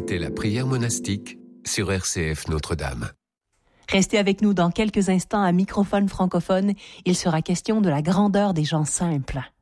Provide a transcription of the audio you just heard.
C'était la prière monastique sur RCF Notre-Dame. Restez avec nous dans quelques instants à Microphone francophone. Il sera question de la grandeur des gens simples.